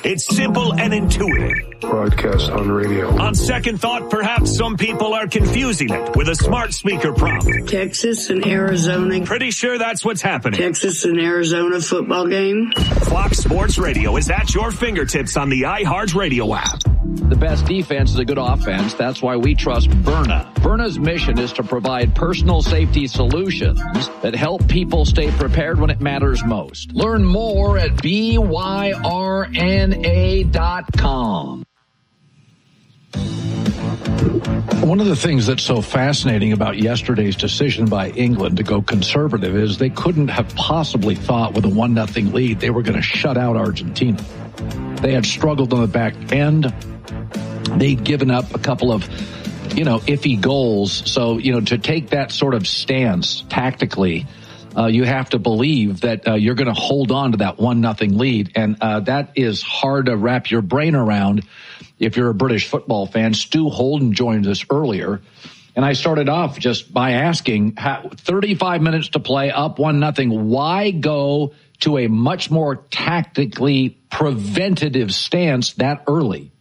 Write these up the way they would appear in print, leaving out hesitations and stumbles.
It's simple and intuitive. Broadcast on radio. On second thought, perhaps some people are confusing it with a smart speaker prompt. Texas and Arizona. Pretty sure that's what's happening. Texas and Arizona football game. Fox Sports Radio is at your fingertips on the iHeart Radio app. The best defense is a good offense. That's why we trust Byrna. Byrna's mission is to provide personal safety solutions that help people stay prepared when it matters most. Learn more at byrna.com. One of the things that's so fascinating about yesterday's decision by England to go conservative is they couldn't have possibly thought with a 1-0 lead they were going to shut out Argentina. They had struggled on the back end. They'd given up a couple of, iffy goals. So, to take that sort of stance tactically, you have to believe that you're going to hold on to that 1-0 lead. And that is hard to wrap your brain around if you're a British football fan. Stu Holden joined us earlier. And I started off just by asking, 35 minutes to play, up 1-0. Why go to a much more tactically preventative stance that early?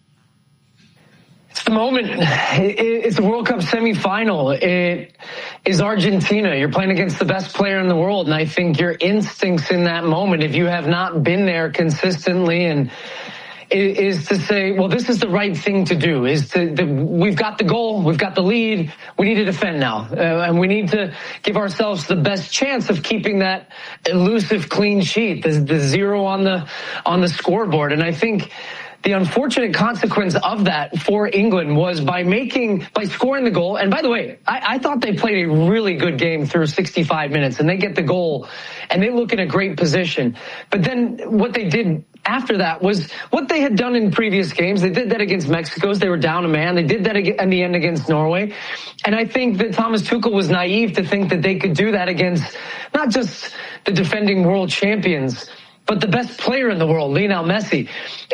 It's the moment. It's a World Cup semifinal. It is Argentina. You're playing against the best player in the world. And I think your instincts in that moment, if you have not been there consistently, and is to say, well, this is the right thing to do. We've got the goal, we've got the lead, we need to defend now, and we need to give ourselves the best chance of keeping that elusive clean sheet, the 0 on the scoreboard. And I think the unfortunate consequence of that for England was by scoring the goal. And by the way, I thought they played a really good game through 65 minutes, and they get the goal and they look in a great position. But then what they did after that was what they had done in previous games. They did that against Mexico. They were down a man. They did that in the end against Norway. And I think that Thomas Tuchel was naive to think that they could do that against not just the defending world champions, but the best player in the world, Lionel Messi.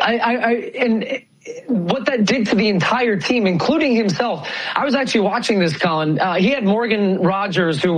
And what that did to the entire team, including himself. I was actually watching this, Colin. He had Morgan Rogers, he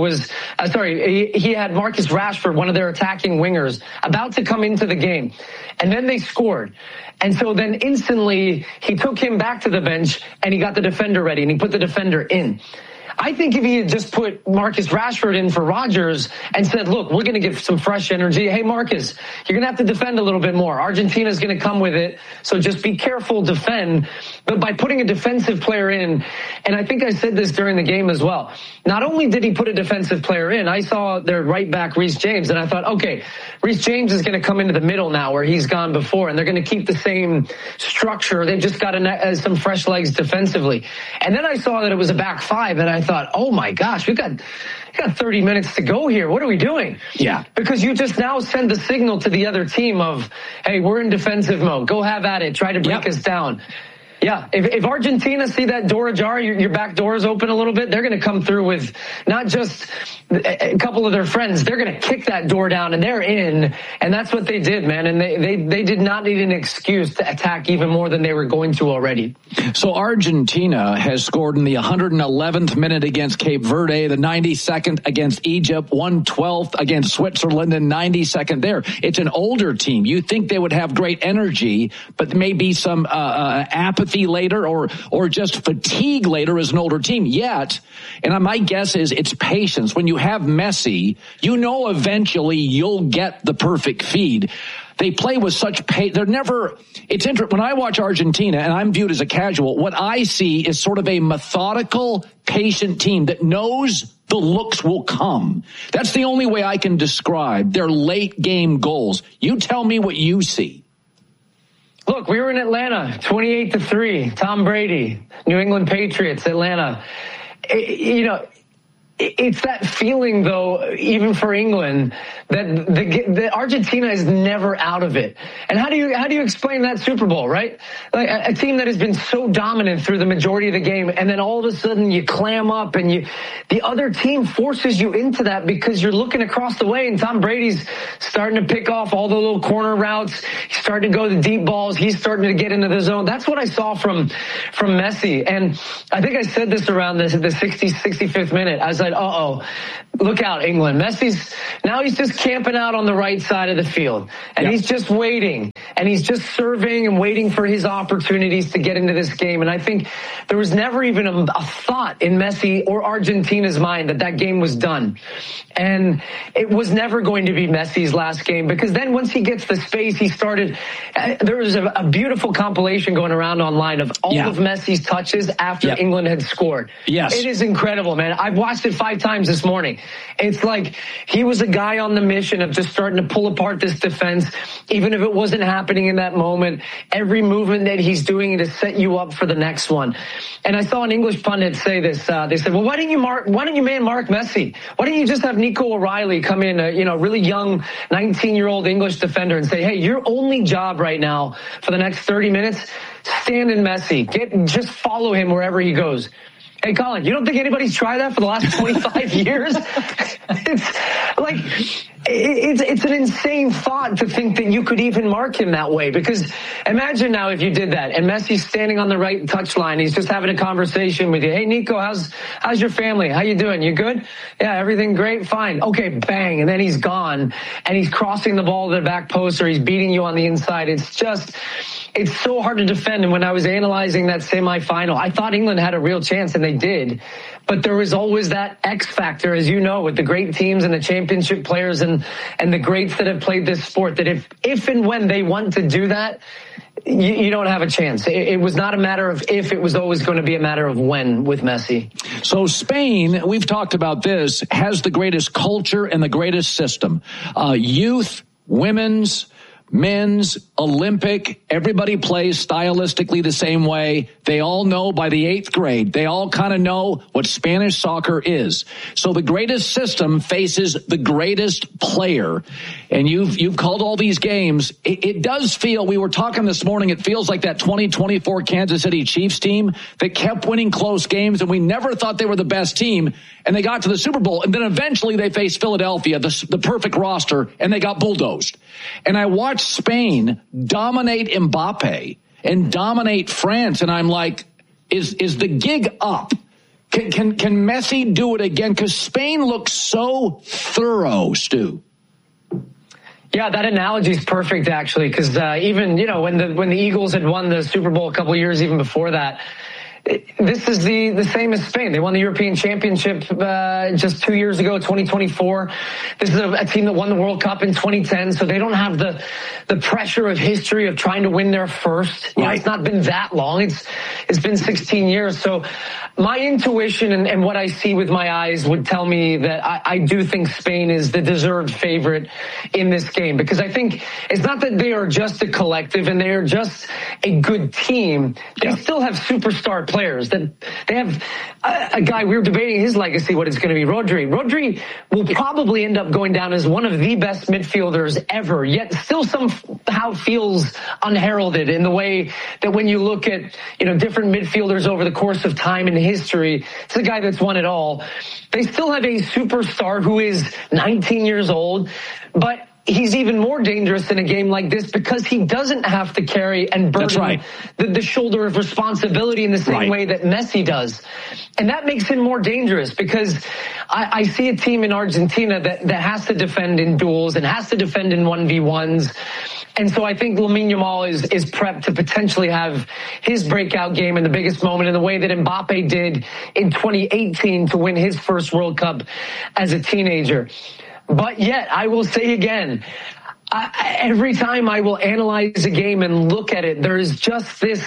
had Marcus Rashford, one of their attacking wingers, about to come into the game. And then they scored. And so then instantly he took him back to the bench and he got the defender ready and he put the defender in. I think if he had just put Marcus Rashford in for Rodgers and said, look, we're going to give some fresh energy. Hey, Marcus, you're going to have to defend a little bit more. Argentina's going to come with it. So just be careful, defend. But by putting a defensive player in, and I think I said this during the game as well, not only did he put a defensive player in, I saw their right back, Reece James, and I thought, okay, Reece James is going to come into the middle now where he's gone before, and they're going to keep the same structure. They've just got some fresh legs defensively. And then I saw that it was a back five, and I thought, oh my gosh, we got 30 minutes to go here. What are we doing? Yeah. Because you just now send the signal to the other team of, hey, we're in defensive mode. Go have at it. Try to break us down. Yeah, if Argentina see that door ajar, your back door is open a little bit, they're going to come through with not just a couple of their friends. They're going to kick that door down, and they're in. And that's what they did, man. And they did not need an excuse to attack even more than they were going to already. So Argentina has scored in the 111th minute against Cape Verde, the 92nd against Egypt, 112th against Switzerland, and 92nd there. It's an older team. You think they would have great energy, but maybe some apathy later or just fatigue later as an older team. Yet, and my guess is it's patience. When you have Messi, you know eventually you'll get the perfect feed. They play with such pace. It's interesting. When I watch Argentina, and I'm viewed as a casual, what I see is sort of a methodical, patient team that knows the looks will come. That's the only way I can describe their late game goals. You tell me what you see. Look, we were in Atlanta, 28-3, Tom Brady, New England Patriots, Atlanta. It's that feeling, though, even for England, that the Argentina is never out of it. And how do you explain that Super Bowl, right? Like a team that has been so dominant through the majority of the game, and then all of a sudden you clam up, and the other team forces you into that because you're looking across the way, and Tom Brady's starting to pick off all the little corner routes. He's starting to go the deep balls. He's starting to get into the zone. That's what I saw from Messi. And I think I said this around the 65th minute as said, look out, England. He's just camping out on the right side of the field. And he's just waiting. And he's just serving and waiting for his opportunities to get into this game. And I think there was never even a thought in Messi or Argentina's mind that game was done. And it was never going to be Messi's last game, because then once he gets the space, he started. There was a beautiful compilation going around online of all of Messi's touches after England had scored. Yes. It is incredible, man. I've watched it 5 times this morning. It's like he was a guy on the mission of just starting to pull apart this defense, even if it wasn't happening in that moment. Every movement that he's doing to set you up for the next one. And I saw an English pundit say this. They said, well, why didn't you man mark Messi? Why didn't you just have Nico O'Reilly come in, really young 19-year-old English defender, and say, hey, your only job right now for the next 30 minutes, stand in Messi. Just follow him wherever he goes. Hey, Colin, you don't think anybody's tried that for the last 25 years? It's an insane thought to think that you could even mark him that way. Because imagine now if you did that and Messi's standing on the right touchline. He's just having a conversation with you. Hey, Nico, how's your family? How you doing? You good? Yeah, everything great? Fine. Okay, bang. And then he's gone and he's crossing the ball to the back post, or he's beating you on the inside. It's so hard to defend. And when I was analyzing that semifinal, I thought England had a real chance, and they did. But there was always that X factor, as you know, with the great teams and the championship players and the greats that have played this sport, that if and when they want to do that, you don't have a chance. It was not a matter of if, it was always going to be a matter of when with Messi. So Spain, we've talked about this, has the greatest culture and the greatest system. Youth, women's, men's, Olympic, everybody plays stylistically the same way. They all know by the 8th grade. They all kind of know what Spanish soccer is. So the greatest system faces the greatest player. And you've called all these games. It does feel, we were talking this morning, it feels like that 2024 Kansas City Chiefs team that kept winning close games, and we never thought they were the best team, and they got to the Super Bowl, and then eventually they faced Philadelphia, the perfect roster, and they got bulldozed. And I watched Spain dominate Mbappe and dominate France, and I'm like, is the gig up? Can Messi do it again? Because Spain looks so thorough, Stu. Yeah, that analogy is perfect, actually, because even, when the Eagles had won the Super Bowl a couple of years even before that, this is the same as Spain. They won the European Championship just 2 years ago, 2024. This is a team that won the World Cup in 2010, so they don't have the pressure of history of trying to win their first. Right. It's not been that long. It's been 16 years. So my intuition and what I see with my eyes would tell me that I do think Spain is the deserved favorite in this game, because I think it's not that they are just a collective and they are just a good team. They still have superstar players. That they have a guy, we were debating his legacy, what it's going to be, Rodri. Rodri will probably end up going down as one of the best midfielders ever, yet still somehow feels unheralded in the way that when you look at, different midfielders over the course of time in history, it's a guy that's won it all. They still have a superstar who is 19 years old, but he's even more dangerous in a game like this because he doesn't have to carry and burden the shoulder of responsibility in the same way that Messi does. And that makes him more dangerous, because I see a team in Argentina that has to defend in duels and has to defend in 1v1s. And so I think Lamine Yamal is prepped to potentially have his breakout game in the biggest moment in the way that Mbappe did in 2018 to win his first World Cup as a teenager. But yet, I will say again, every time I will analyze a game and look at it, there is just this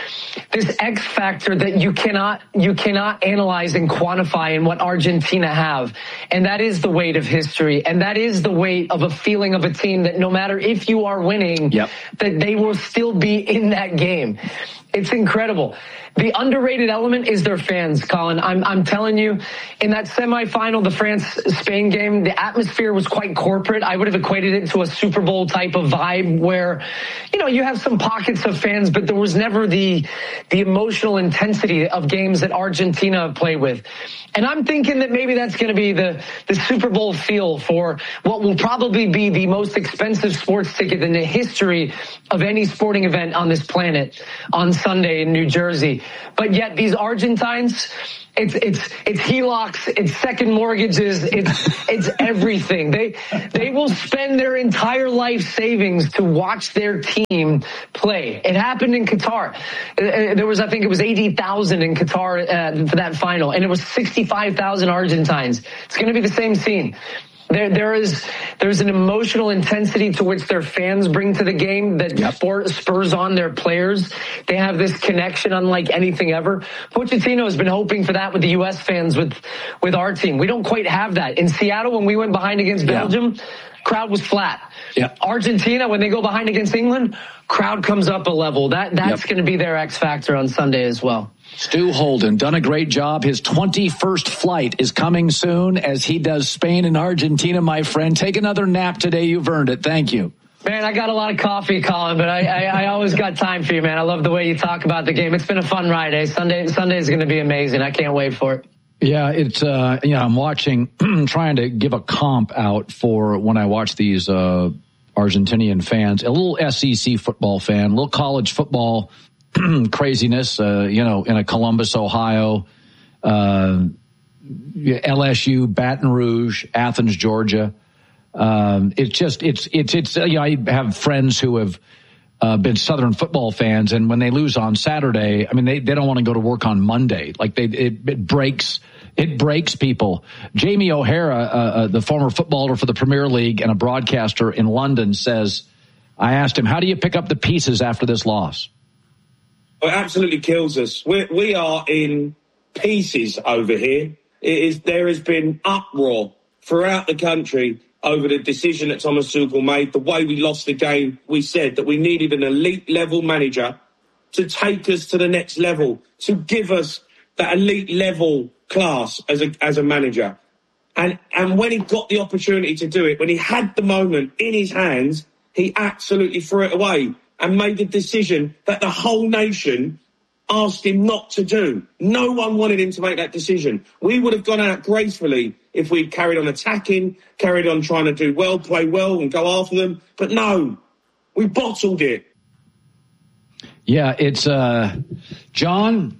X factor that you cannot analyze and quantify in what Argentina have. And that is the weight of history. And that is the weight of a feeling of a team that no matter if you are winning, that they will still be in that game. It's incredible. The underrated element is their fans, Colin. I'm telling you, in that semifinal, the France-Spain game, the atmosphere was quite corporate. I would have equated it to a Super Bowl type of vibe where, you have some pockets of fans, but there was never the emotional intensity of games that Argentina play with. And I'm thinking that maybe that's going to be the Super Bowl feel for what will probably be the most expensive sports ticket in the history of any sporting event on this planet on Sunday in New Jersey. But yet these Argentines, It's HELOCs, it's second mortgages, it's everything. They will spend their entire life savings to watch their team play. It happened in Qatar. There was, I think it was 80,000 in Qatar for that final, and it was 65,000 Argentines. It's going to be the same scene. There's an emotional intensity to which their fans bring to the game that spurs on their players. They have this connection unlike anything ever. Pochettino has been hoping for that with the U.S. fans with our team. We don't quite have that. In Seattle, when we went behind against Belgium, crowd was flat. Yeah. Argentina, when they go behind against England, crowd comes up a level. That's going to be their X factor on Sunday as well. Stu Holden, done a great job. His 21st flight is coming soon as he does Spain and Argentina, my friend. Take another nap today. You've earned it. Thank you. Man, I got a lot of coffee, Colin, but I always got time for you, man. I love the way you talk about the game. It's been a fun ride, eh? Sunday is going to be amazing. I can't wait for it. Yeah, it's, I'm watching, trying to give a comp out for when I watch these, Argentinian fans, a little SEC football fan, a little college football craziness, in a Columbus, Ohio, LSU, Baton Rouge, Athens, Georgia. I have friends who have been Southern football fans, and when they lose on Saturday, I mean, they don't want to go to work on Monday. Like it breaks people. Jamie O'Hara, the former footballer for the Premier League and a broadcaster in London, says, I asked him, how do you pick up the pieces after this loss? It absolutely kills us. We are in pieces over here. There has been uproar throughout the country over the decision that Thomas Tuchel made, the way we lost the game. We said that we needed an elite level manager to take us to the next level, to give us that elite level class as a manager. And when he got the opportunity to do it, when he had the moment in his hands, he absolutely threw it away and made a decision that the whole nation asked him not to do. No one wanted him to make that decision. We would have gone out gracefully if we'd carried on attacking, carried on trying to do well, play well and go after them. But no, we bottled it. Yeah, it's John.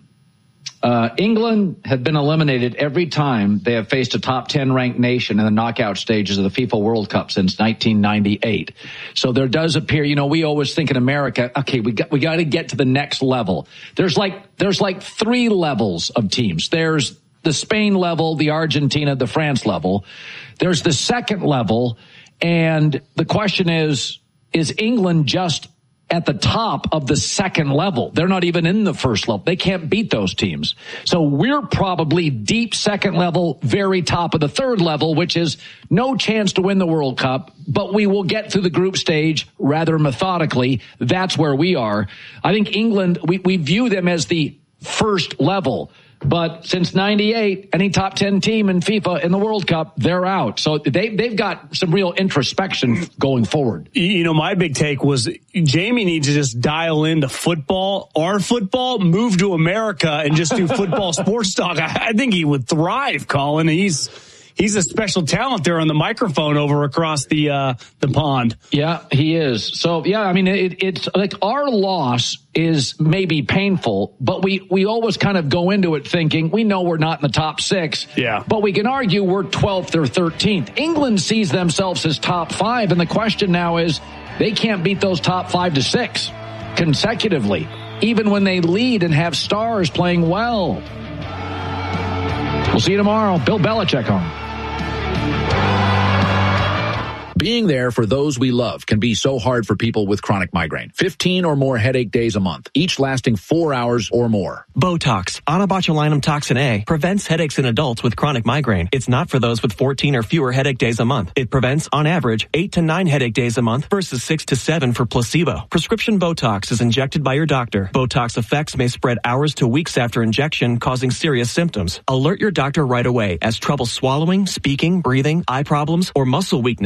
England have been eliminated every time they have faced a top 10 ranked nation in the knockout stages of the FIFA World Cup since 1998. So there does appear, we always think in America, okay, we got to get to the next level. There's like 3 levels of teams. There's the Spain level, the Argentina, the France level. There's the second level. And the question is England just at the top of the second level? They're not even in the first level. They can't beat those teams. So we're probably deep second level, very top of the third level, which is no chance to win the World Cup, but we will get through the group stage rather methodically. That's where we are. I think England, we view them as the first level. But since 98, any top 10 team in FIFA in the World Cup, they're out. So they've got some real introspection going forward. My big take was Jamie needs to just dial into football, our football, move to America and just do football sports talk. I think he would thrive, Colin. He's a special talent there on the microphone over across the pond. Yeah, he is. So, yeah, I mean, it's like our loss is maybe painful, but we always kind of go into it thinking we know we're not in the top 6. Yeah. But we can argue we're 12th or 13th. England sees themselves as top 5, and the question now is they can't beat those top 5 to 6 consecutively, even when they lead and have stars playing well. We'll see you tomorrow. Bill Belichick on. Being there for those we love can be so hard for people with chronic migraine. 15 or more headache days a month, each lasting 4 hours or more. Botox, onabotulinum toxin A, prevents headaches in adults with chronic migraine. It's not for those with 14 or fewer headache days a month. It prevents, on average, 8 to 9 headache days a month versus 6 to 7 for placebo. Prescription Botox is injected by your doctor. Botox effects may spread hours to weeks after injection, causing serious symptoms. Alert your doctor right away, as trouble swallowing, speaking, breathing, eye problems, or muscle weakness can be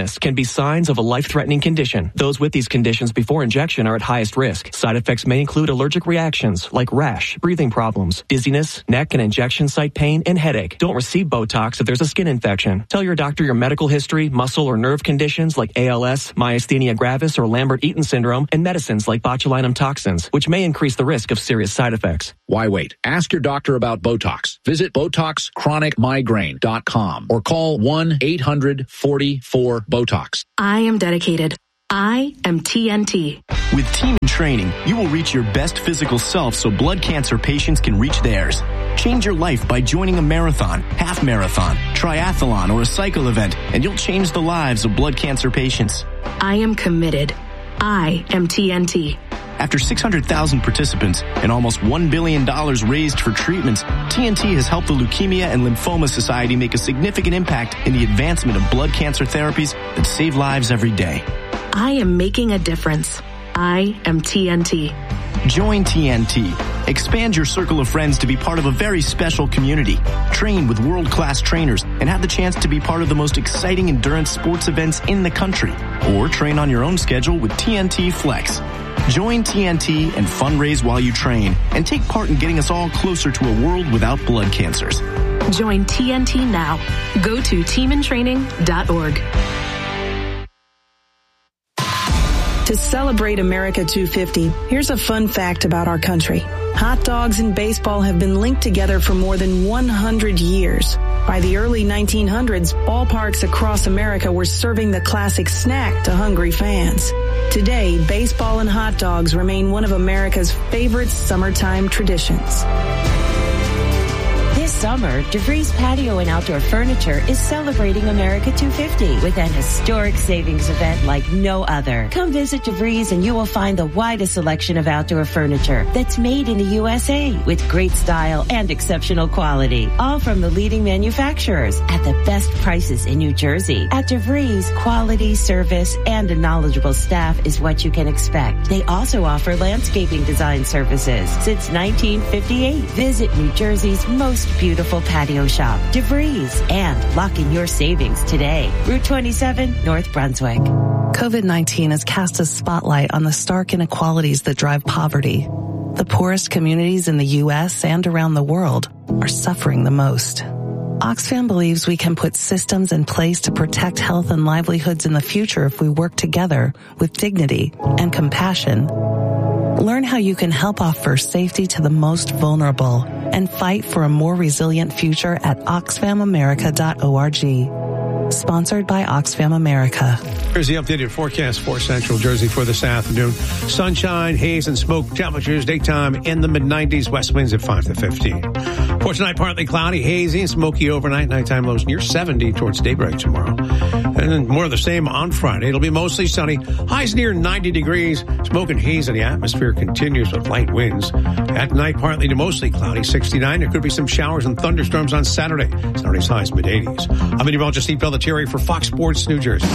be signs of a life-threatening condition. Those with these conditions before injection are at highest risk. Side effects may include allergic reactions like rash, breathing problems, dizziness, neck and injection site pain, and headache. Don't receive Botox if there's a skin infection. Tell your doctor your medical history, muscle or nerve conditions like ALS, myasthenia gravis, or Lambert-Eaton syndrome, and medicines like botulinum toxins, which may increase the risk of serious side effects. Why wait? Ask your doctor about Botox. Visit BotoxChronicMigraine.com or call 1-800-44-BOTOX. I am dedicated. I am TNT. With Team in Training, you will reach your best physical self so blood cancer patients can reach theirs. Change your life by joining a marathon, half marathon, triathlon, or a cycle event, and you'll change the lives of blood cancer patients. I am committed. I am TNT. After 600,000 participants and almost $1 billion raised for treatments, TNT has helped the Leukemia and Lymphoma Society make a significant impact in the advancement of blood cancer therapies that save lives every day. I am making a difference. I am TNT. Join TNT. Expand your circle of friends to be part of a very special community. Train with world-class trainers and have the chance to be part of the most exciting endurance sports events in the country. Or train on your own schedule with TNT Flex. Join TNT and fundraise while you train and take part in getting us all closer to a world without blood cancers. Join TNT now. Go to teamintraining.org. To celebrate America 250, here's a fun fact about our country. Hot dogs and baseball have been linked together for more than 100 years. By the early 1900s, ballparks across America were serving the classic snack to hungry fans. Today, baseball and hot dogs remain one of America's favorite summertime traditions. This summer, DeVries Patio and Outdoor Furniture is celebrating America 250 with an historic savings event like no other. Come visit DeVries and you will find the widest selection of outdoor furniture that's made in the USA with great style and exceptional quality. All from the leading manufacturers at the best prices in New Jersey. At DeVries, quality, service, and a knowledgeable staff is what you can expect. They also offer landscaping design services. Since 1958, visit New Jersey's most beautiful patio shop, DeVries, and lock in your savings today. Route 27, North Brunswick. COVID-19 has cast a spotlight on the stark inequalities that drive poverty. The poorest communities in the U.S. and around the world are suffering the most. Oxfam believes we can put systems in place to protect health and livelihoods in the future if we work together with dignity and compassion. Learn how you can help offer safety to the most vulnerable and fight for a more resilient future at oxfamamerica.org. Sponsored by Oxfam America. Here's the updated forecast for Central Jersey for this afternoon. Sunshine, haze, and smoke. Temperatures daytime in the mid-90s. West winds at 5 to 15. For tonight, partly cloudy, hazy, and smoky overnight. Nighttime lows near 70 towards daybreak tomorrow. And then more of the same on Friday. It'll be mostly sunny. Highs near 90 degrees. Smoke and haze in the atmosphere continues with light winds. At night, partly to mostly cloudy, 69. There could be some showers and thunderstorms on Saturday. Saturday's highs mid-80s. I'm meteorologist Steve Pelletieri for Fox Sports New Jersey.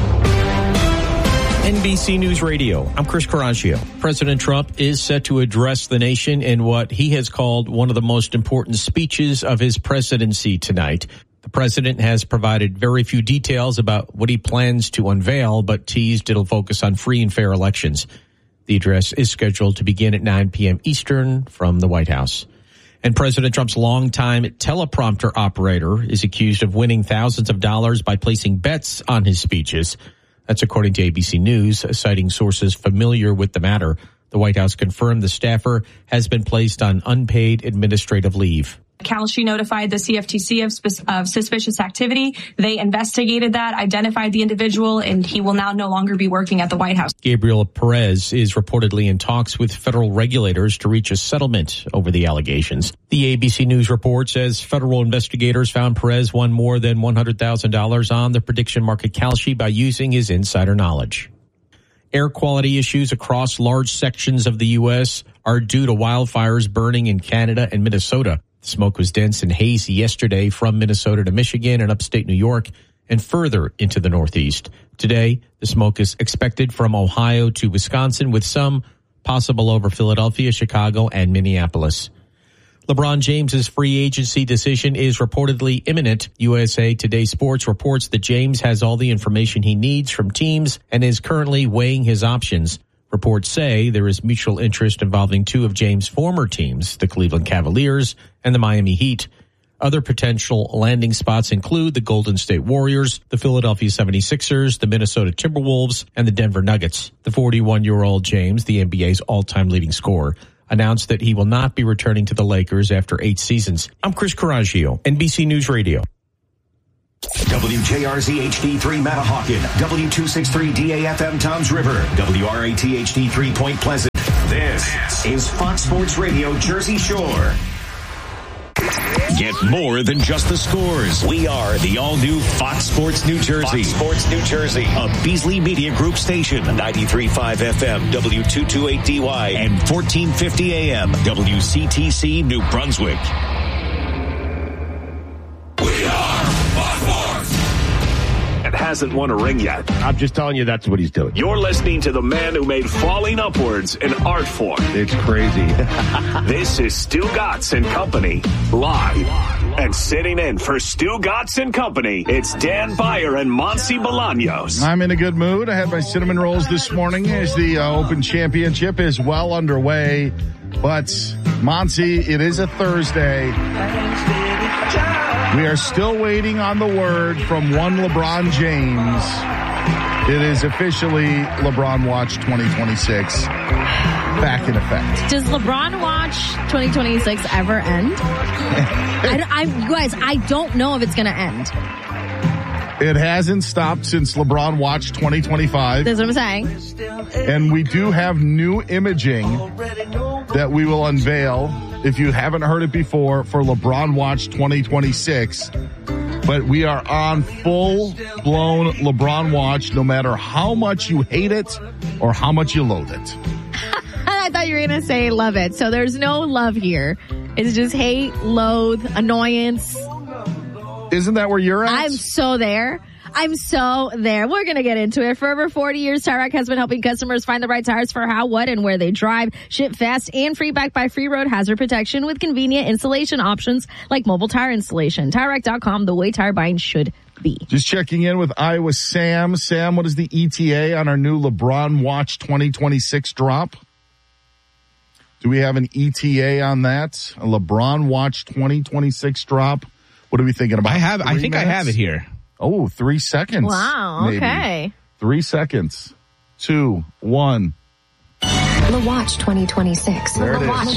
NBC News Radio, I'm Chris Caraccio. President Trump is set to address the nation in what he has called one of the most important speeches of his presidency tonight. The president has provided very few details about what he plans to unveil, but teased it'll focus on free and fair elections. The address is scheduled to begin at 9 p.m. Eastern from the White House. And President Trump's longtime teleprompter operator is accused of winning thousands of dollars by placing bets on his speeches. That's according to ABC News, citing sources familiar with the matter. The White House confirmed the staffer has been placed on unpaid administrative leave. Kalshi notified the CFTC of suspicious activity. They investigated that, identified the individual, and he will now no longer be working at the White House. Gabriel Perez is reportedly in talks with federal regulators to reach a settlement over the allegations. The ABC News report says federal investigators found Perez won more than $100,000 on the prediction market Kalshi by using his insider knowledge. Air quality issues across large sections of the U.S. are due to wildfires burning in Canada and Minnesota. Smoke was dense and hazy yesterday from Minnesota to Michigan and upstate New York and further into the Northeast. Today, the smoke is expected from Ohio to Wisconsin with some possible over Philadelphia, Chicago, and Minneapolis. LeBron James's free agency decision is reportedly imminent. USA Today Sports reports that James has all the information he needs from teams and is currently weighing his options. Reports say there is mutual interest involving two of James' former teams, the Cleveland Cavaliers and the Miami Heat. Other potential landing spots include the Golden State Warriors, the Philadelphia 76ers, the Minnesota Timberwolves, and the Denver Nuggets. The 41-year-old James, the NBA's all-time leading scorer, announced that he will not be returning to the Lakers after 8 seasons. I'm Chris Coraggio, NBC News Radio. WJRZ HD3 Matahawkin, W263 DAFM Toms River, WRAT HD3 Point Pleasant. This is Fox Sports Radio Jersey Shore. Get more than just the scores. We are the all-new Fox Sports New Jersey. Fox Sports New Jersey. A Beasley Media Group station. 93.5 FM, W228DY, and 1450 AM, WCTC New Brunswick. We are Fox Sports. It hasn't won a ring yet. I'm just telling you that's what he's doing. You're listening to the man who made falling upwards an art form. It's crazy. This is Stu Gatz and Company, live. And sitting in for Stu Gatz and Company, it's Dan Beyer and Monty Bolaños. I'm in a good mood. I had my cinnamon rolls this morning as the Open Championship is well underway. But, Monty, it is a Thursday. We are still waiting on the word from one LeBron James. It is officially LeBron Watch 2026 back in effect. Does LeBron Watch 2026 ever end? I don't know if it's going to end. It hasn't stopped since LeBron Watch 2025. That's what I'm saying. And we do have new imaging that we will unveil, if you haven't heard it before, for LeBron Watch 2026. But we are on full-blown LeBron Watch, no matter how much you hate it or how much you loathe it. I thought you were going to say love it. So there's no love here. It's just hate, loathe, annoyance. Isn't that where you're at? I'm so there. We're going to get into it. For over 40 years, Tire Rack has been helping customers find the right tires for how, what, and where they drive. Ship fast and free back by free road hazard protection with convenient installation options like mobile tire installation. TireRack.com, the way tire buying should be. Just checking in with Iowa Sam. Sam, what is the ETA on our new LeBron Watch 2026 drop? Do we have an ETA on that? A LeBron Watch 2026 drop? What are we thinking about? I think I have it here. Oh, 3 seconds. Wow, maybe. okay. 3 seconds. 2, 1. The Watch 2026. There it is. Watch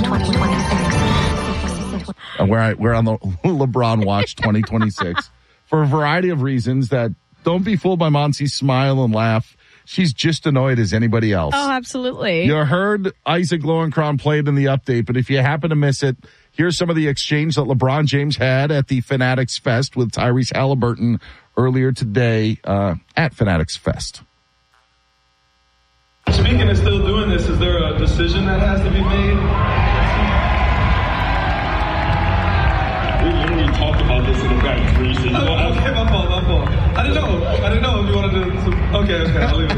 2026. We're on the LeBron Watch 2026 for a variety of reasons that don't be fooled by Monty's smile and laugh. She's just annoyed as anybody else. Oh, absolutely. You heard Isaac Lowenkron played in the update, but if you happen to miss it, here's some of the exchange that LeBron James had at the Fanatics Fest with Tyrese Halliburton earlier today at Fanatics Fest. Speaking of still doing this, is there a decision that has to be made? We literally talked about this in the back. Okay, my fault. I didn't know if you wanted to. Okay, I'll leave it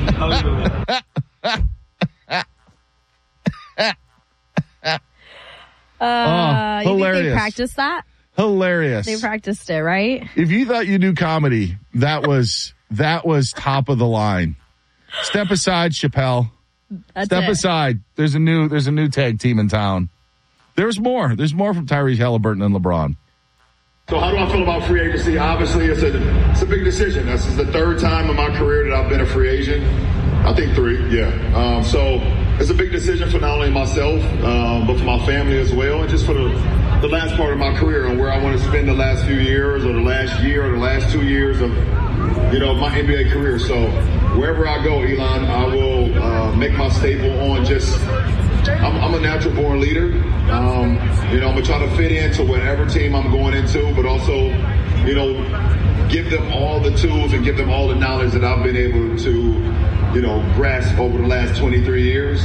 alone. You think Hilarious. they practiced that? Hilarious. They practiced it, right? If you thought you knew comedy, that was top of the line. Step aside, Chappelle. Step aside. There's a new tag team in town. There's more. There's more from Tyrese Halliburton and LeBron. So how do I feel about free agency? Obviously, it's a big decision. This is the third time in my career that I've been a free agent. I think 3, yeah. So it's a big decision for not only myself, but for my family as well, and just for the last part of my career and where I want to spend the last few years or the last year or the last 2 years of, my NBA career. So wherever I go, Elon, I will make my staple on just I'm a natural born leader. I'm going to try to fit into whatever team I'm going into, but also, give them all the tools and give them all the knowledge that I've been able to, grasp over the last 23 years.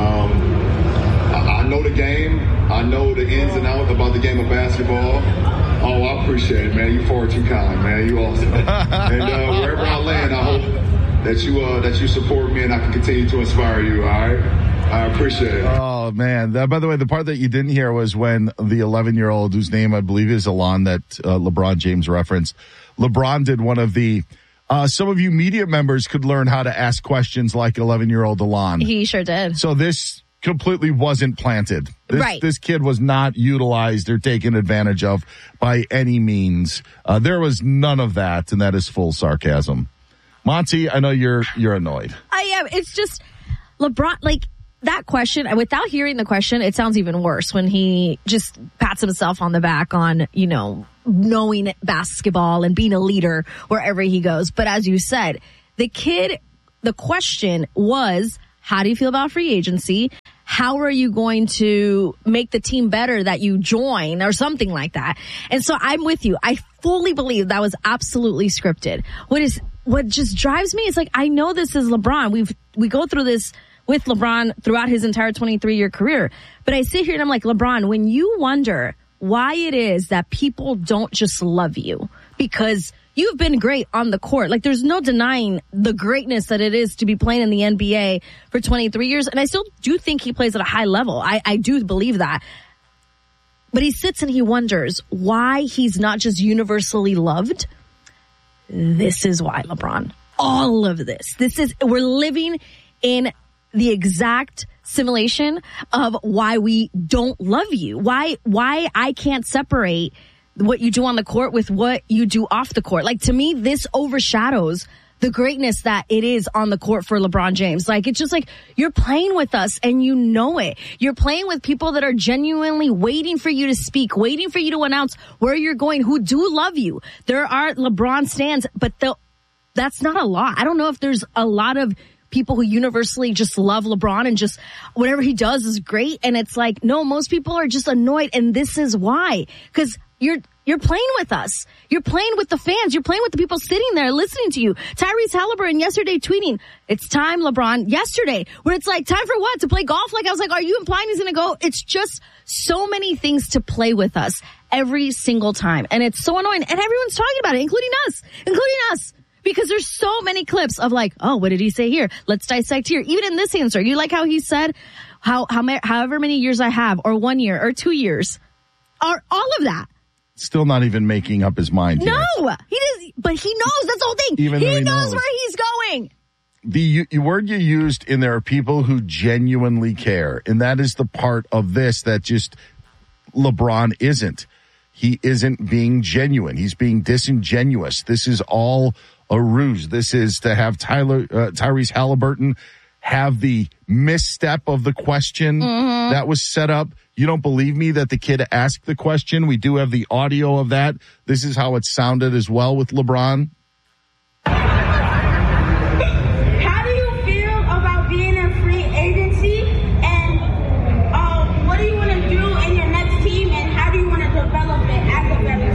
I know the game. I know the ins and outs about the game of basketball. Oh, I appreciate it, man. You far too kind, man. You awesome. And wherever I land, I hope that you support me and I can continue to inspire you, all right? I appreciate it. Oh, man. By the way, the part that you didn't hear was when the 11-year-old, whose name I believe is Alon, that LeBron James referenced, LeBron did one of the, some of you media members could learn how to ask questions like 11-year-old Alon. He sure did. So this completely wasn't planted. This kid was not utilized or taken advantage of by any means. There was none of that, and that is full sarcasm. Monty, I know you're annoyed. I am. It's just LeBron, like that question, without hearing the question, it sounds even worse when he just pats himself on the back on, knowing basketball and being a leader wherever he goes. But as you said, the question was, how do you feel about free agency? How are you going to make the team better that you join or something like that? And so I'm with you. I fully believe that was absolutely scripted. What just drives me is like, I know this is LeBron. We go through this with LeBron throughout his entire 23-year career. But I sit here and I'm like, LeBron, when you wonder why it is that people don't just love you, because you've been great on the court. Like, there's no denying the greatness that it is to be playing in the NBA for 23 years. And I still do think he plays at a high level. I do believe that. But he sits and he wonders why he's not just universally loved. This is why, LeBron. All of this. We're living in the exact simulation of why we don't love you. Why I can't separate what you do on the court with what you do off the court. Like, to me, this overshadows the greatness that it is on the court for LeBron James. Like, it's just like, you're playing with us and you know it. You're playing with people that are genuinely waiting for you to speak, waiting for you to announce where you're going, who do love you. There are LeBron stans, but that's not a lot. I don't know if there's a lot of people who universally just love LeBron and just whatever he does is great. And it's like, no, most people are just annoyed. And this is why. Because you're playing with us. You're playing with the fans. You're playing with the people sitting there listening to you. Tyrese Halliburton yesterday tweeting, "It's time, LeBron." Yesterday, where it's like, time for what? To play golf? Like, I was like, are you implying he's going to go? It's just so many things to play with us every single time. And it's so annoying. And everyone's talking about it, including us. Because there's so many clips of like, oh, what did he say here? Let's dissect here. Even in this answer, you like how he said, however many years I have, or 1 year, or 2 years, or all of that. Still not even making up his mind yet. No, he does, but he knows. That's the whole thing. Even he knows where he's going. The word you used in there are people who genuinely care. And that is the part of this that just LeBron isn't. He isn't being genuine. He's being disingenuous. This is all a ruse. This is to have Tyrese Halliburton have the misstep of the question that was set up. You don't believe me that the kid asked the question? We do have the audio of that. This is how it sounded as well with LeBron. How do you feel about being in free agency? And what do you want to do in your next team? And how do you want to develop it as a better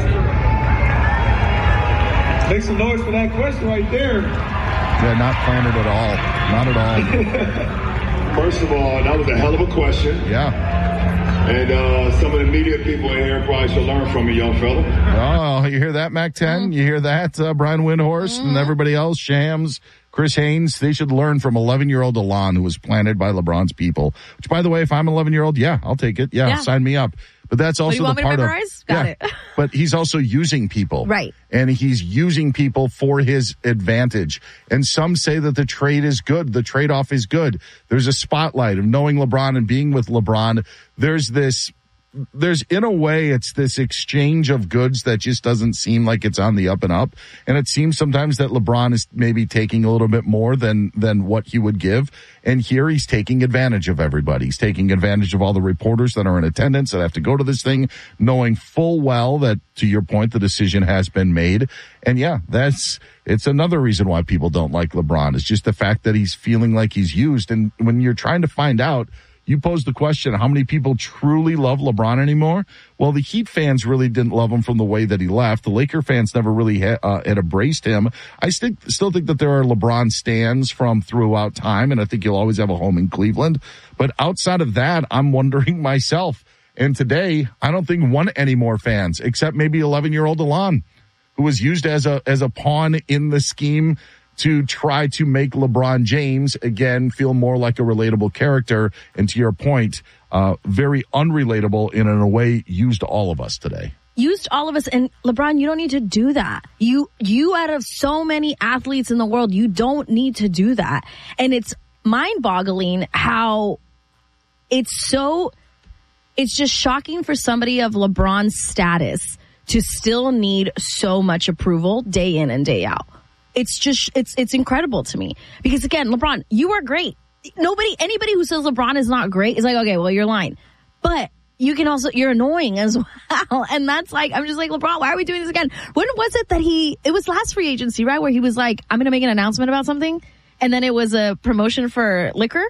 team? Make some noise for that question right there. Yeah, not planted at all. Not at all. First of all, that was a hell of a question. Yeah. And some of the media people in here probably should learn from me, young fella. Oh, you hear that, Mac 10? You hear that, Brian Windhorst and everybody else, Shams, Chris Haynes? They should learn from 11-year-old Alon, who was planted by LeBron's people. Which, by the way, if I'm 11-year-old, yeah, I'll take it. Yeah, sign me up. But that's also the part of, Got it. But he's also using people. Right. And he's using people for his advantage. And some say that the trade is good. The trade-off is good. There's a spotlight of knowing LeBron and being with LeBron. There's in a way, it's this exchange of goods that just doesn't seem like it's on the up and up. And it seems sometimes that LeBron is maybe taking a little bit more than what he would give. And here he's taking advantage of everybody. He's taking advantage of all the reporters that are in attendance that have to go to this thing, knowing full well that, to your point, the decision has been made. And yeah, it's another reason why people don't like LeBron. It's just the fact that he's feeling like he's used. And when you're trying to find out, you posed the question, how many people truly love LeBron anymore? Well, the Heat fans really didn't love him from the way that he left. The Laker fans never really had embraced him. I still think that there are LeBron stans from throughout time, and I think he'll always have a home in Cleveland. But outside of that, I'm wondering myself. And today, I don't think one any more fans, except maybe 11-year-old Alon, who was used as a pawn in the scheme to try to make LeBron James, again, feel more like a relatable character. And to your point, very unrelatable and in a way used all of us today. Used all of us. And LeBron, you don't need to do that. You out of so many athletes in the world, you don't need to do that. And it's mind-boggling how it's just shocking for somebody of LeBron's status to still need so much approval day in and day out. It's incredible to me. Because again, LeBron, you are great. Anybody who says LeBron is not great is like, okay, well, you're lying. But you're annoying as well. And that's like, I'm just like, LeBron, why are we doing this again? When was it that it was last free agency, right? Where he was like, I'm going to make an announcement about something. And then it was a promotion for liquor.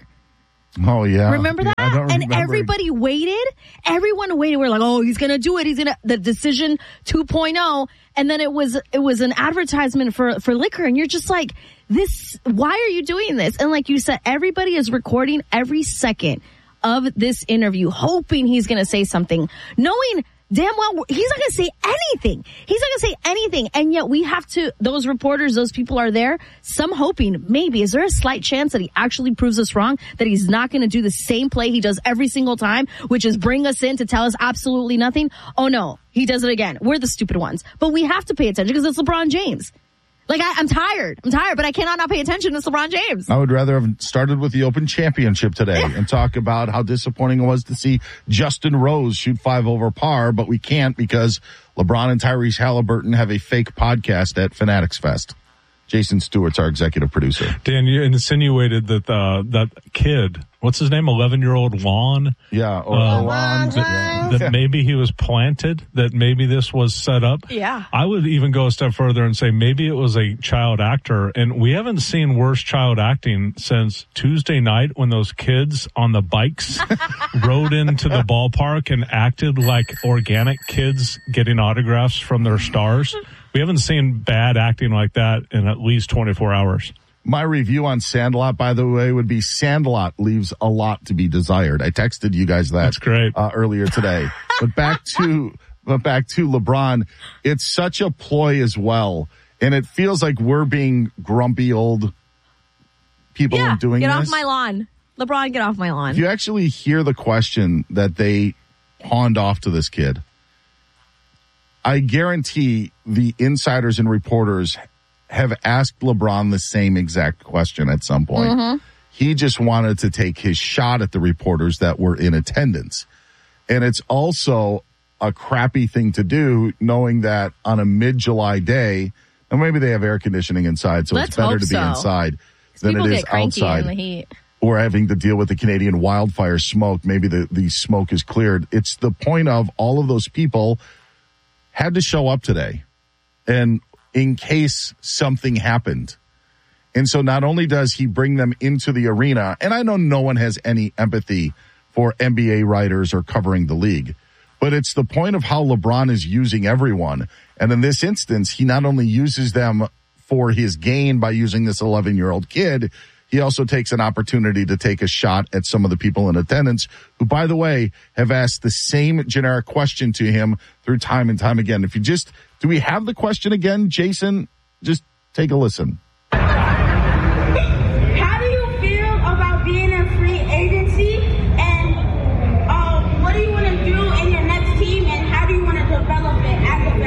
Oh, yeah. Remember that? Yeah, I don't remember. And everybody waited. Everyone waited. We're like, oh, he's going to do it. The decision 2.0. And then it was an advertisement for liquor. And you're just like, why are you doing this? And like you said, everybody is recording every second of this interview, hoping he's going to say something, knowing damn well he's not going to say anything. He's not going to say anything. And yet we have to, those reporters, those people are there, some hoping maybe, is there a slight chance that he actually proves us wrong, that he's not going to do the same play he does every single time, which is bring us in to tell us absolutely nothing? Oh no, he does it again. We're the stupid ones. But we have to pay attention because it's LeBron James. Like, I'm tired, but I cannot not pay attention to LeBron James. I would rather have started with the Open Championship today and talk about how disappointing it was to see Justin Rose shoot 5 over par, but we can't because LeBron and Tyrese Halliburton have a fake podcast at Fanatics Fest. Jason Stewart's our executive producer. Dan, you insinuated that that kid, what's his name, 11-year-old Lon? Yeah, or Lon. That maybe he was planted, that maybe this was set up. Yeah. I would even go a step further and say maybe it was a child actor, and we haven't seen worse child acting since Tuesday night when those kids on the bikes rode into the ballpark and acted like organic kids getting autographs from their stars. We haven't seen bad acting like that in at least 24 hours. My review on Sandlot, by the way, would be Sandlot leaves a lot to be desired. I texted you guys that. That's great. Earlier today. But back to LeBron, it's such a ploy as well. And it feels like we're being grumpy old people in doing this. Get off my lawn. LeBron, get off my lawn. If you actually hear the question that they pawned off to this kid, I guarantee the insiders and reporters have asked LeBron the same exact question at some point. Mm-hmm. He just wanted to take his shot at the reporters that were in attendance. And it's also a crappy thing to do, knowing that on a mid-July day, and maybe they have air conditioning inside, so it's better to be inside than it is outside. In the heat. Or having to deal with the Canadian wildfire smoke. Maybe the smoke is cleared. It's the point of all of those people had to show up today, and in case something happened. And so not only does he bring them into the arena, and I know no one has any empathy for NBA writers or covering the league, but it's the point of how LeBron is using everyone. And in this instance, he not only uses them for his gain by using this 11-year-old kid, he also takes an opportunity to take a shot at some of the people in attendance who, by the way, have asked the same generic question to him through time and time again. Do we have the question again, Jason? Just take a listen. How do you feel about being in free agency? And what do you want to do in your next team? And how do you want to develop it as a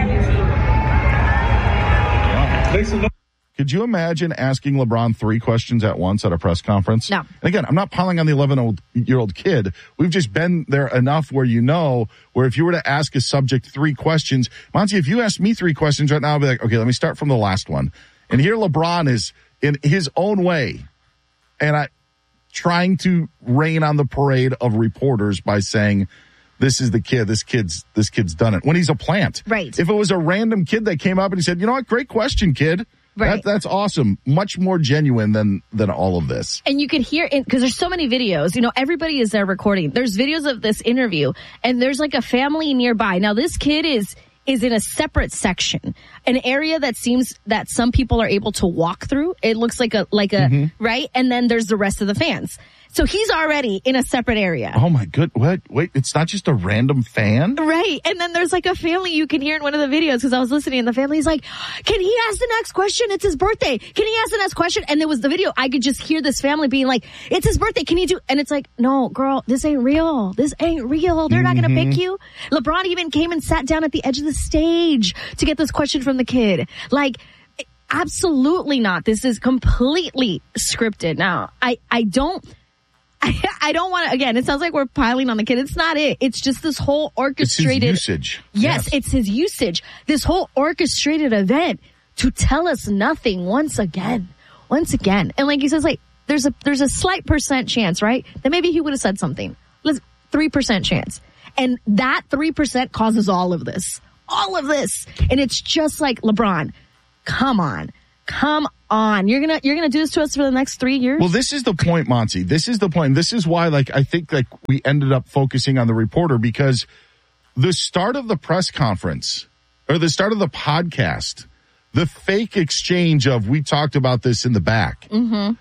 veteran team? Could you imagine asking LeBron 3 questions at once at a press conference? No. And again, I'm not piling on the 11-year-old kid. We've just been there enough where where if you were to ask a subject 3 questions, Monty, if you asked me 3 questions right now, I'd be like, okay, let me start from the last one. And here LeBron is in his own way and trying to rain on the parade of reporters by saying, this is the kid, this kid's done it. When he's a plant. Right. If it was a random kid that came up and he said, you know what, great question, kid. Right. That's awesome. Much more genuine than all of this. And you can hear it because there's so many videos. Everybody is there recording. There's videos of this interview, and there's like a family nearby. Now, this kid is in a separate section, an area that seems that some people are able to walk through. It looks like a right, and then there's the rest of the fans. So he's already in a separate area. Oh my good. What? Wait, it's not just a random fan? Right. And then there's like a family you can hear in one of the videos because I was listening and the family's like, can he ask the next question? It's his birthday. Can he ask the next question? And there was the video. I could just hear this family being like, it's his birthday. Can he do? And it's like, no, girl, this ain't real. This ain't real. They're not going to pick you. LeBron even came and sat down at the edge of the stage to get this question from the kid. Like, absolutely not. This is completely scripted. Now, I don't want to, again, it sounds like we're piling on the kid. It's not it. It's just this whole orchestrated. It's his usage. Yes, it's his usage. This whole orchestrated event to tell us nothing once again. And like he says, like, there's a slight % chance, right? That maybe he would have said something. 3% chance. And that 3% causes all of this. And it's just like, LeBron, come on. You're gonna do this to us for the next 3 years? Well, this is the point, Monty. This is the point. This is why, like, I think like we ended up focusing on the reporter because the start of the press conference or the start of the podcast, the fake exchange of we talked about this in the back. Mm-hmm.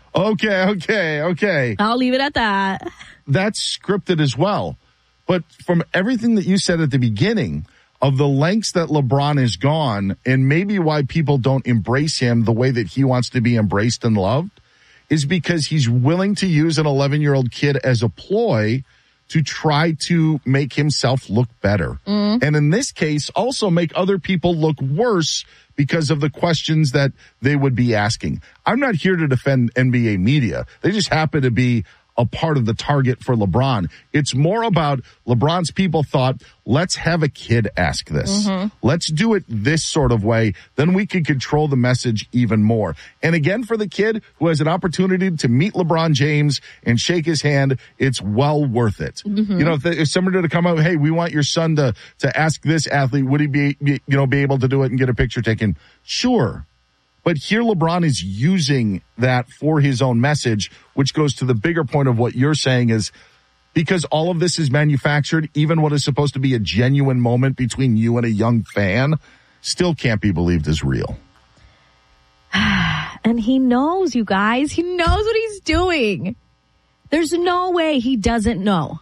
Okay. I'll leave it at that. That's scripted as well. But from everything that you said at the beginning of the lengths that LeBron has gone and maybe why people don't embrace him the way that he wants to be embraced and loved is because he's willing to use an 11-year-old kid as a ploy to try to make himself look better. And in this case, also make other people look worse because of the questions that they would be asking. I'm not here to defend NBA media. They just happen to be a part of the target for LeBron. It's more about LeBron's people thought, let's have a kid ask this. Let's do it this sort of way. Then we can control the message even more. And again, for the kid who has an opportunity to meet LeBron James and shake his hand, it's well worth it. You know, if somebody were to come out, hey, we want your son to ask this athlete, would he be able to do it and get a picture taken? Sure. But here LeBron is using that for his own message, which goes to the bigger point of what you're saying is because all of this is manufactured, even what is supposed to be a genuine moment between you and a young fan still can't be believed as real. And he knows, you guys. He knows what he's doing. There's no way he doesn't know.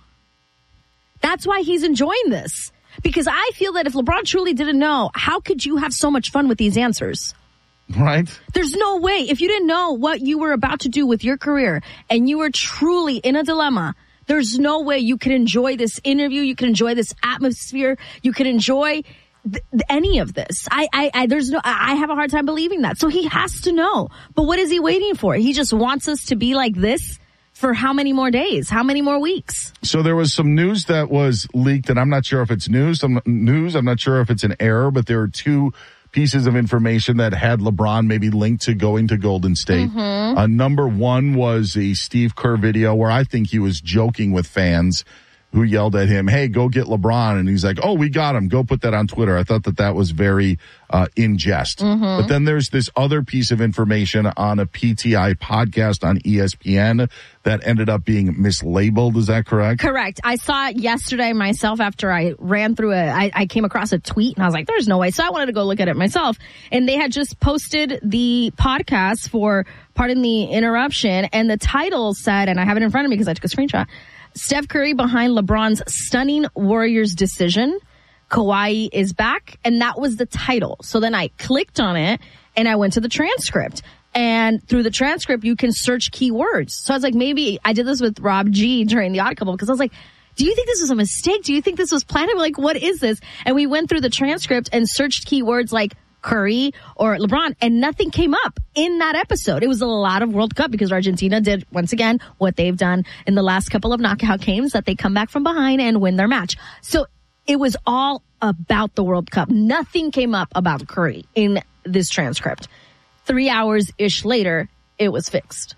That's why he's enjoying this. Because I feel that if LeBron truly didn't know, how could you have so much fun with these answers? Right. There's no way. If you didn't know what you were about to do with your career and you were truly in a dilemma, there's no way you could enjoy this interview. You could enjoy this atmosphere. You could enjoy any of this. I have a hard time believing that. So he has to know. But what is he waiting for? He just wants us to be like this for how many more days? How many more weeks? So there was some news that was leaked, and I'm not sure if it's news. I'm not sure if it's an error, but there are two pieces of information that had LeBron maybe linked to going to Golden State. Number one was a Steve Kerr video where I think he was joking with fans who yelled at him, hey, go get LeBron. And he's like, oh, we got him. Go put that on Twitter. I thought that was very in jest. But then there's this other piece of information on a PTI podcast on ESPN that ended up being mislabeled. Is that correct? Correct. I saw it yesterday myself after I ran through it. I came across a tweet and I was like, there's no way. So I wanted to go look at it myself. And they had just posted the podcast for Pardon the Interruption. And the title said, and I have it in front of me because I took a screenshot, Steph Curry behind LeBron's stunning Warriors decision. Kawhi is back. And that was the title. So then I clicked on it and I went to the transcript. And through the transcript, you can search keywords. So I was like, maybe I did this with Rob G during the Odd Couple because I was like, do you think this was a mistake? Do you think this was planned? I'm like, what is this? And we went through the transcript and searched keywords like Curry or LeBron, and nothing came up in that episode. It was a lot of World Cup because Argentina did, once again, what they've done in the last couple of knockout games, that they come back from behind and win their match. So it was all about the World Cup. Nothing came up about Curry in this transcript. 3 hours-ish later, it was fixed.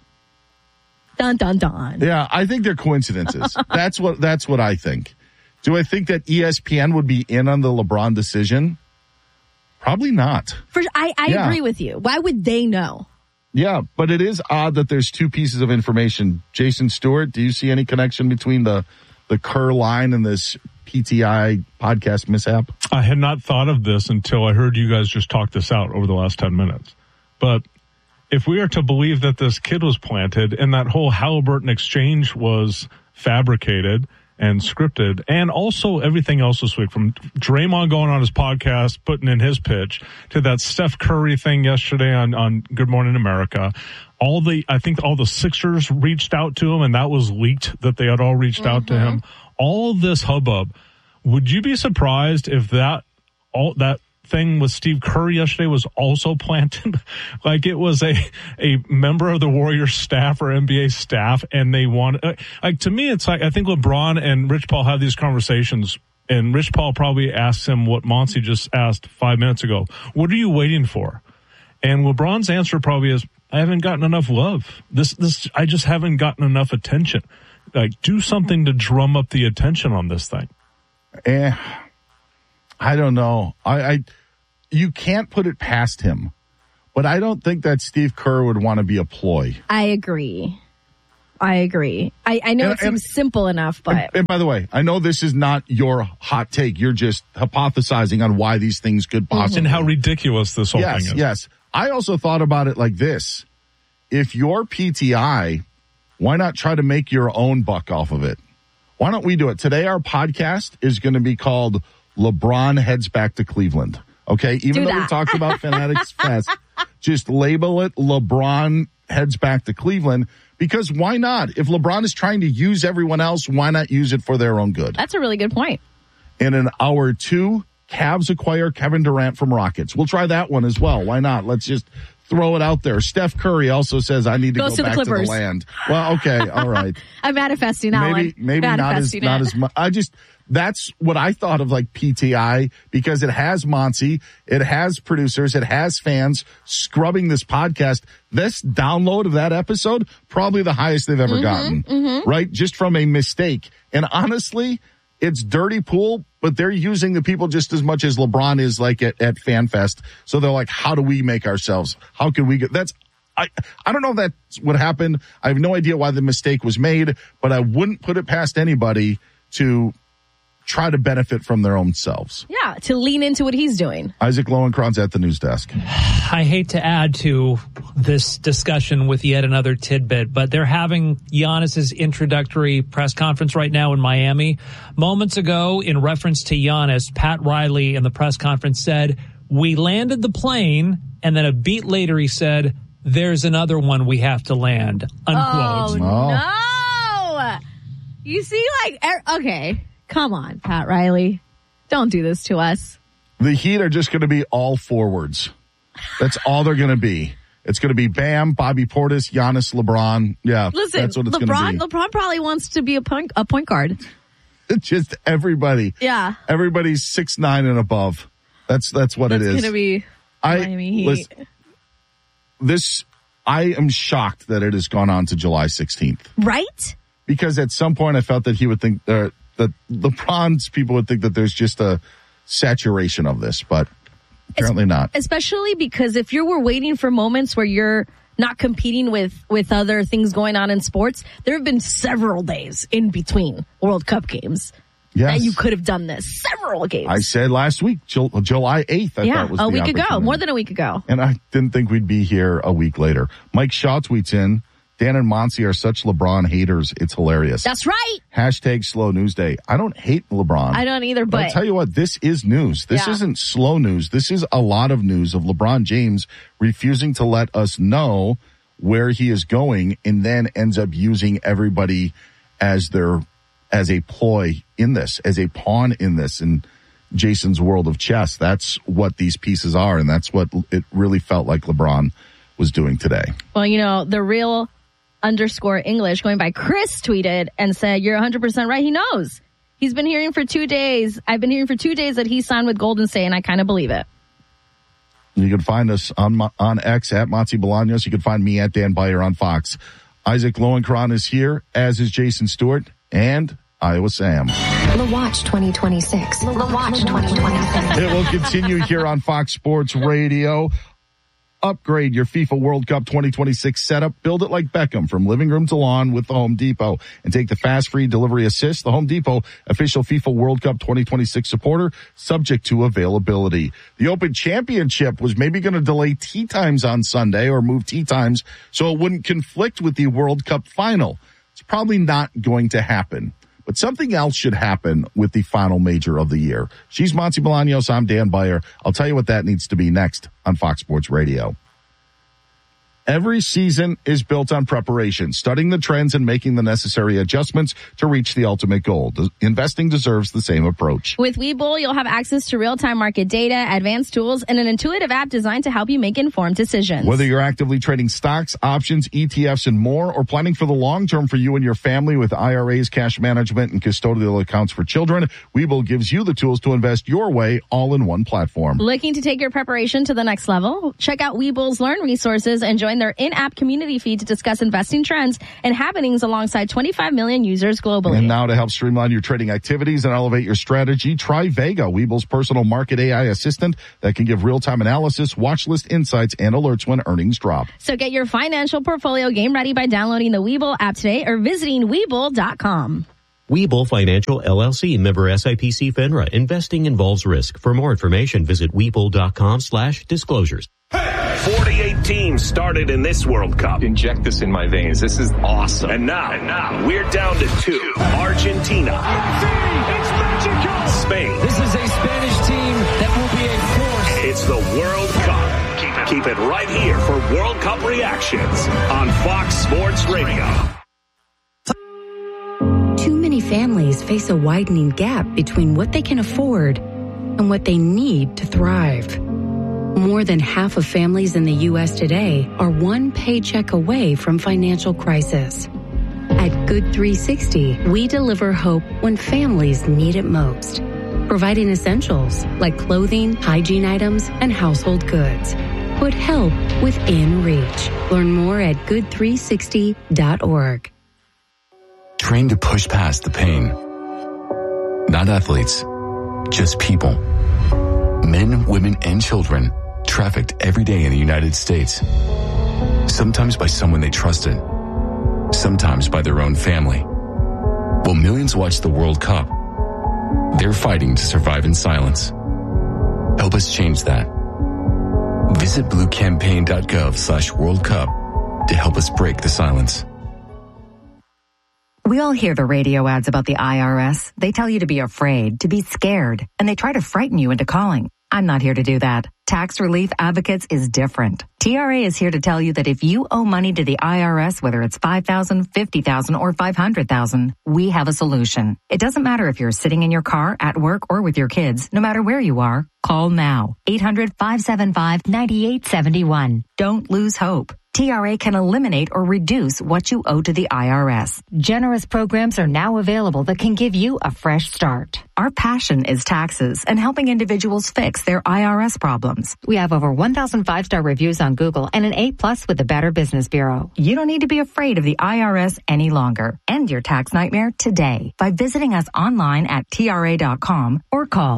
Dun, dun, dun. Yeah, I think they're coincidences. That's what I think. Do I think that ESPN would be in on the LeBron decision? Probably not. I agree with you. Why would they know? Yeah, but it is odd that there's two pieces of information. Jason Stewart, do you see any connection between the Kerr line and this PTI podcast mishap? I had not thought of this until I heard you guys just talk this out over the last 10 minutes. But if we are to believe that this kid was planted and that whole Halliburton exchange was fabricated and scripted, and also everything else this week, from Draymond going on his podcast, putting in his pitch, to that Steph Curry thing yesterday on Good Morning America. I think all the Sixers reached out to him, and that was leaked that they had all reached out to him. All this hubbub. Would you be surprised if that thing with Steve Curry yesterday was also planted? Like it was a member of the Warriors staff or NBA staff, and they want, like, to me, it's like, I think LeBron and Rich Paul have these conversations, and Rich Paul probably asks him what Monty just asked 5 minutes ago. What are you waiting for? And LeBron's answer probably is, I haven't gotten enough love. I just haven't gotten enough attention. Like, do something to drum up the attention on this thing. I don't know. You can't put it past him, but I don't think that Steve Kerr would want to be a ploy. I agree. I know it seems simple enough, but... And by the way, I know this is not your hot take. You're just hypothesizing on why these things could possibly... And how ridiculous this whole thing is. Yes. I also thought about it like this. If you're PTI, why not try to make your own buck off of it? Why don't we do it? Today, our podcast is going to be called LeBron Heads Back to Cleveland. Okay? Even though we talked about Fanatics Fest, just label it LeBron Heads Back to Cleveland, because why not? If LeBron is trying to use everyone else, why not use it for their own good? That's a really good point. And in hour 2, Cavs acquire Kevin Durant from Rockets. We'll try that one as well. Why not? Let's just throw it out there. Steph Curry also says, I need to go back to the land. Well, okay. All right. I'm manifesting that one. Maybe not as much. That's what I thought of, like PTI, because it has Monty, it has producers, it has fans scrubbing this podcast. This download of that episode, probably the highest they've ever gotten, right? Just from a mistake. And honestly, it's dirty pool, but they're using the people just as much as LeBron is, like at FanFest. So they're like, how do we make ourselves? How can we get I don't know if that's what happened. I have no idea why the mistake was made, but I wouldn't put it past anybody to try to benefit from their own selves. Yeah, to lean into what he's doing. Isaac Lowenkron's at the news desk. I hate to add to this discussion with yet another tidbit, but they're having Giannis's introductory press conference right now in Miami. Moments ago, in reference to Giannis, Pat Riley in the press conference said, we landed the plane, and then a beat later he said, there's another one we have to land, unquote. Oh, no! You see, okay. Come on, Pat Riley. Don't do this to us. The Heat are just going to be all forwards. That's all they're going to be. It's going to be Bam, Bobby Portis, Giannis, LeBron. Yeah, listen, that's what it's going to be. LeBron probably wants to be a point guard. Just everybody. Yeah. Everybody's 6'9" and above. That's what it is. It's going to be Miami Heat. I am shocked that it has gone on to July 16th. Right? Because at some point I felt that he would think that LeBron's people would think that there's just a saturation of this, but apparently not. Especially because if you were waiting for moments where you're not competing with other things going on in sports, there have been several days in between World Cup games that you could have done this. Several games. I said last week, July 8th, I thought was a week ago, more than a week ago. And I didn't think we'd be here a week later. Mike Shaw tweets in, Dan and Monty are such LeBron haters. It's hilarious. That's right. Hashtag slow news day. I don't hate LeBron. I don't either, but I'll tell you what, this is news. This isn't slow news. This is a lot of news of LeBron James refusing to let us know where he is going and then ends up using everybody as a ploy in this, as a pawn in this in Jason's world of chess. That's what these pieces are, and that's what it really felt like LeBron was doing today. Well, the real _English going by Chris tweeted and said, you're 100% right. He knows. He's been hearing for 2 days. I've been hearing for 2 days that he signed with Golden State, and I kind of believe it. You can find us on X at Monty Bolaños. You can find me at Dan Beyer on Fox. Isaac Lowenkron is here, as is Jason Stewart and Iowa Sam. The Watch 2026. The Watch 2026. It will continue here on Fox Sports Radio. Upgrade your FIFA World Cup 2026 setup. Build it like Beckham from living room to lawn with the Home Depot. And take the fast free delivery assist. The Home Depot, official FIFA World Cup 2026 supporter, subject to availability. The Open Championship was maybe going to delay tee times on Sunday or move tee times so it wouldn't conflict with the World Cup final. It's probably not going to happen. But something else should happen with the final major of the year. She's Monty Bolaños. I'm Dan Beyer. I'll tell you what that needs to be next on Fox Sports Radio. Every season is built on preparation, studying the trends and making the necessary adjustments to reach the ultimate goal. Investing deserves the same approach. With Webull, you'll have access to real-time market data, advanced tools, and an intuitive app designed to help you make informed decisions. Whether you're actively trading stocks, options, ETFs, and more, or planning for the long term for you and your family with IRAs, cash management, and custodial accounts for children, Webull gives you the tools to invest your way all in one platform. Looking to take your preparation to the next level? Check out Webull's Learn resources and join their in-app community feed to discuss investing trends and happenings alongside 25 million users globally. And now to help streamline your trading activities and elevate your strategy, try Vega, Webull's personal market AI assistant that can give real-time analysis, watch list insights, and alerts when earnings drop. So get your financial portfolio game ready by downloading the Webull app today or visiting Webull.com. Webull Financial LLC, member SIPC FINRA. Investing involves risk. For more information, visit Webull.com/disclosures. 48 teams started in this World Cup. Inject this in my veins. This is awesome. And now we're down to 2. Argentina. It's magical. Spain. This is a Spanish team that will be a force. It's the World Cup. Keep it right here for World Cup reactions on Fox Sports Radio. Too many families face a widening gap between what they can afford and what they need to thrive. More than half of families in the U.S. today are one paycheck away from financial crisis. At Good 360, we deliver hope when families need it most, providing essentials like clothing, hygiene items, and household goods. Put help within reach. Learn more at good360.org. Train to push past the pain. Not athletes, just people. Men, women, and children trafficked every day in the United States. Sometimes by someone they trusted. Sometimes by their own family. While millions watch the World Cup, they're fighting to survive in silence. Help us change that. Visit bluecampaign.gov/World Cup to help us break the silence. We all hear the radio ads about the IRS. They tell you to be afraid, to be scared, and they try to frighten you into calling. I'm not here to do that. Tax Relief Advocates is different. TRA is here to tell you that if you owe money to the IRS, whether it's $5,000, $50,000, or $500,000, we have a solution. It doesn't matter if you're sitting in your car, at work, or with your kids. No matter where you are, call now. 800-575-9871. Don't lose hope. TRA can eliminate or reduce what you owe to the IRS. Generous programs are now available that can give you a fresh start. Our passion is taxes and helping individuals fix their IRS problems. We have over 1,000 5-star reviews on Google and an A+ with the Better Business Bureau. You don't need to be afraid of the IRS any longer. End your tax nightmare today by visiting us online at TRA.com or call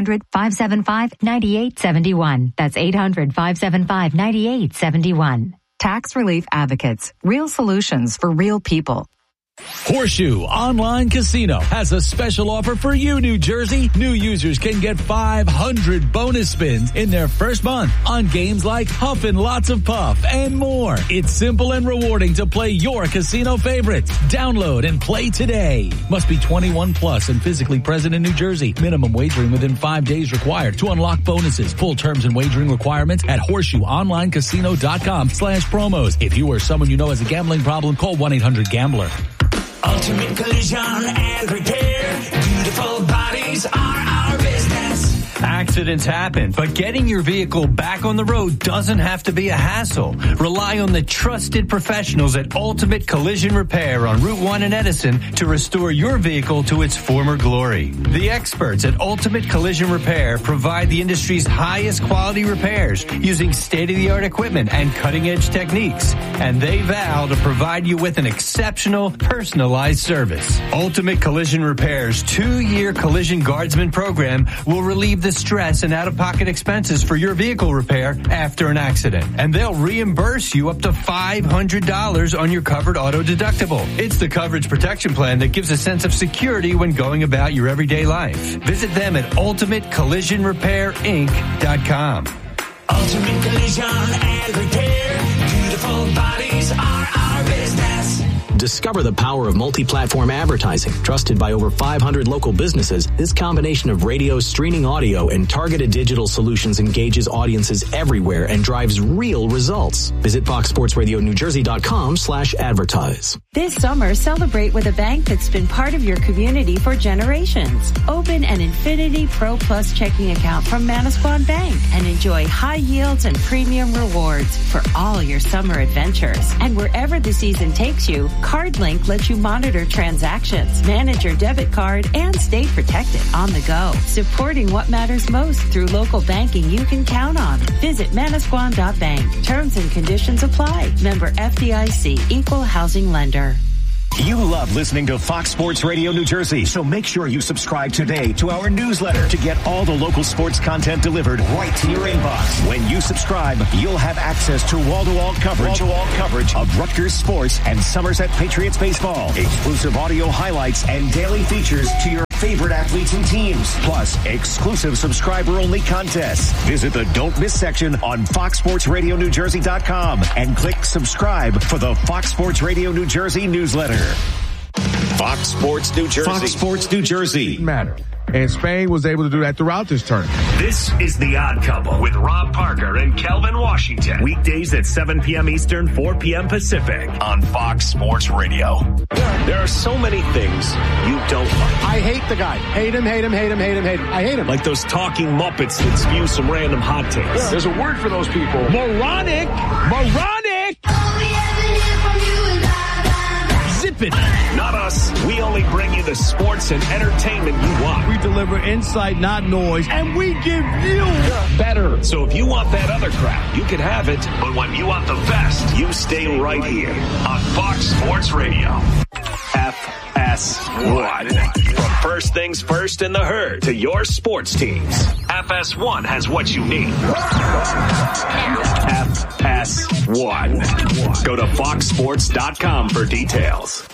800-575-9871. That's 800-575-9871. Tax Relief Advocates. Real solutions for real people. Horseshoe Online Casino has a special offer for you, New Jersey. New users can get 500 bonus spins in their first month on games like Huffin' Lots of Puff and more. It's simple and rewarding to play your casino favorites. Download and play today. Must be 21 plus and physically present in New Jersey. Minimum wagering within 5 days required to unlock bonuses. Full terms and wagering requirements at horseshoeonlinecasino.com/promos. If you or someone you know has a gambling problem, call 1-800-GAMBLER. Ultimate Collision and Repair. Beautiful bodies are our business. Accidents happen, but getting your vehicle back on the road doesn't have to be a hassle. Rely on the trusted professionals at Ultimate Collision Repair on Route 1 in Edison to restore your vehicle to its former glory. The experts at Ultimate Collision Repair provide the industry's highest quality repairs using state-of-the-art equipment and cutting-edge techniques. And they vow to provide you with an exceptional, personalized service. Ultimate Collision Repair's 2-year Collision Guardsman program will relieve the stress gas and out-of-pocket expenses for your vehicle repair after an accident. And they'll reimburse you up to $500 on your covered auto deductible. It's the Coverage Protection Plan that gives a sense of security when going about your everyday life. Visit them at UltimateCollisionRepairInc.com. Ultimate Collision and Repair. Beautiful bodies are our business. Discover the power of multi-platform advertising. Trusted by over 500 local businesses, this combination of radio, streaming audio, and targeted digital solutions engages audiences everywhere and drives real results. Visit FoxSportsRadioNewJersey.com/advertise. This summer, celebrate with a bank that's been part of your community for generations. Open an Infinity Pro Plus checking account from Manasquan Bank and enjoy high yields and premium rewards for all your summer adventures. And wherever the season takes you, CardLink lets you monitor transactions, manage your debit card, and stay protected on the go. Supporting what matters most through local banking you can count on. Visit Manasquan.bank. Terms and conditions apply. Member FDIC, Equal Housing Lender. You love listening to Fox Sports Radio New Jersey, so make sure you subscribe today to our newsletter to get all the local sports content delivered right to your inbox. When you subscribe, you'll have access to wall-to-wall coverage of Rutgers sports and Somerset Patriots baseball, exclusive audio highlights, and daily features to your favorite athletes and teams, plus exclusive subscriber-only contests. Visit the Don't Miss section on FoxSportsRadioNewJersey.com and click subscribe for the Fox Sports Radio New Jersey newsletter. Fox Sports New Jersey. Fox Sports New Jersey. Matter. And Spain was able to do that throughout this tournament. This is The Odd Couple with Rob Parker and Kelvin Washington. Weekdays at 7 p.m. Eastern, 4 p.m. Pacific on Fox Sports Radio. There are so many things you don't like. I hate the guy. Hate him. I hate him. Like those talking Muppets that spew some random hot takes. There's a word for those people. Moronic. Zip it. Not us. We only bring you the sports and entertainment you want. We deliver insight, not noise, and we give you better. So if you want that other crap, you can have it. But when you want the best, you stay right here on Fox Sports Radio. FS1. From first things first in the herd to your sports teams, FS1 has what you need. FS1. Go to foxsports.com for details.